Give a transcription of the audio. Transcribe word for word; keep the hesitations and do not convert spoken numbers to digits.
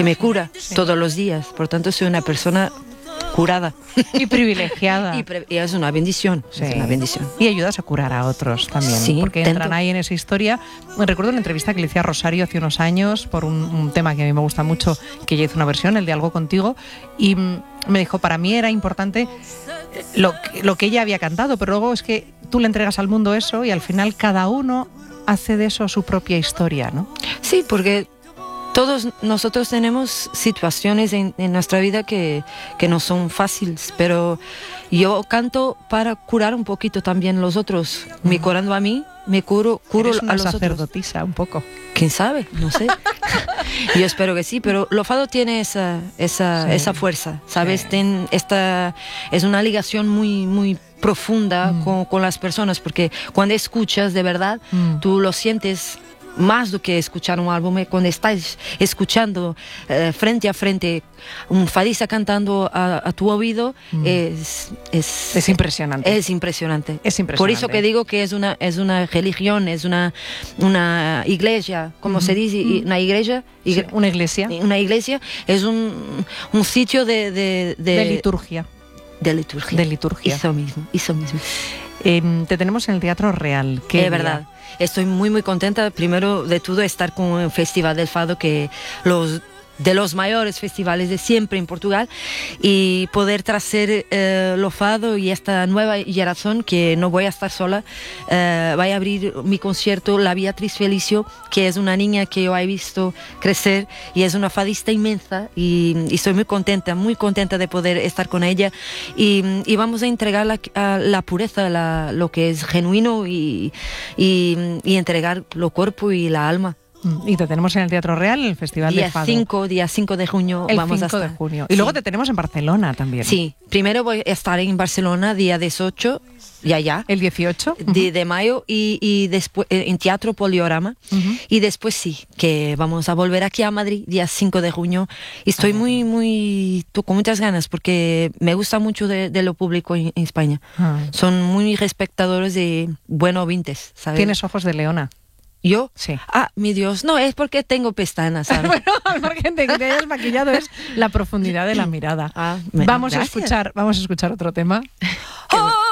que me cura sí. todos los días. Por tanto, soy una persona curada. Y privilegiada. Y, pre y es una bendición, sí. es una bendición. Y ayudas a curar a otros también, sí, porque intento. entran ahí en esa historia. Recuerdo una entrevista que le hice a Rosario hace unos años por un, un tema que a mí me gusta mucho, que ella hizo una versión, el de Algo Contigo, y mm, me dijo, para mí era importante lo, lo que ella había cantado, pero luego es que tú le entregas al mundo eso y al final cada uno hace de eso su propia historia, ¿no? Sí, porque todos nosotros tenemos situaciones en, en nuestra vida que, que no son fáciles, pero yo canto para curar un poquito también los otros. Mm. Me curando a mí, me curo, curo Eres una a los sacerdotisa, otros. Un poco. ¿Quién sabe? No sé. Yo espero que sí, pero lo fado tiene esa, esa, sí. esa fuerza, ¿sabes? Sí. Ten esta, es una ligación muy, muy profunda mm. con, con las personas, porque cuando escuchas de verdad, mm. tú lo sientes más do que escuchar un álbum. Cuando estás escuchando eh, frente a frente un fadista cantando a, a tu oído, mm. es, es, es impresionante. Es impresionante. Es impresionante. Por eso que digo que es una, es una religión, es una, una iglesia, como mm-hmm. se dice, una iglesia, sí, una iglesia. Una iglesia es un, un sitio de, de, de, de liturgia. De liturgia. De liturgia. Eso mismo, eso mismo. Eh, te tenemos en el Teatro Real. Es verdad. Estoy muy muy contenta, primero de todo, estar con el Festival del Fado, que los de los mayores festivales de siempre en Portugal, y poder traer eh, lo fado y esta nueva generación, que no voy a estar sola. Eh, voy a abrir mi concierto la Beatriz Felicio, que es una niña que yo he visto crecer y es una fadista inmensa, y, y estoy muy contenta, muy contenta de poder estar con ella, y, y vamos a entregar la, a la pureza, la, lo que es genuino, y, y, y entregar lo cuerpo y la alma. Y te tenemos en el Teatro Real, el Festival día de Fado. cinco, día cinco de junio el vamos cinco a estar. de junio. Y sí. luego te tenemos en Barcelona también. Sí, primero voy a estar en Barcelona día dieciocho, ya ya. El dieciocho. Uh-huh. de, de mayo, y, y después en Teatro Poliorama. Uh-huh. Y después sí, que vamos a volver aquí a Madrid día cinco de junio. Y estoy uh-huh. muy, muy, con muchas ganas, porque me gusta mucho de, de lo público en, en España. Uh-huh. Son muy respetadores y buenos oyentes, ¿sabes? Tienes ojos de leona. ¿Yo? Sí. Ah, mi Dios, no, es porque tengo pestanas, ¿sabes? Bueno, porque te, te hayas maquillado es la profundidad de la mirada. Ah, me, vamos gracias. a escuchar, vamos a escuchar otro tema.